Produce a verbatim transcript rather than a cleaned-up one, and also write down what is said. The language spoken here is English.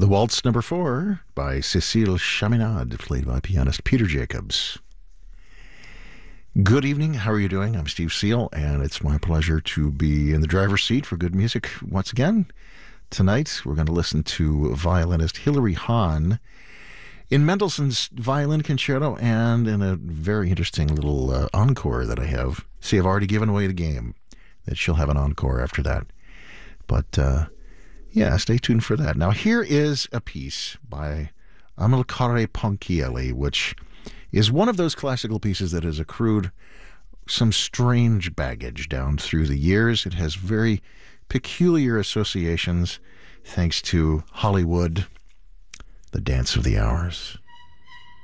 The Waltz Number Four by Cécile Chaminade, played by pianist Peter Jacobs. Good evening. How are you doing? I'm Steve Seal, and it's my pleasure to be in the driver's seat for good music once again. Tonight, we're going to listen to violinist Hilary Hahn in Mendelssohn's Violin Concerto and in a very interesting little uh, encore that I have. See, I've already given away the game that she'll have an encore after that. But, uh, yeah, stay tuned for that. Now, here is a piece by Amilcare Ponchielli, which is one of those classical pieces that has accrued some strange baggage down through the years. It has very peculiar associations thanks to Hollywood, the Dance of the Hours.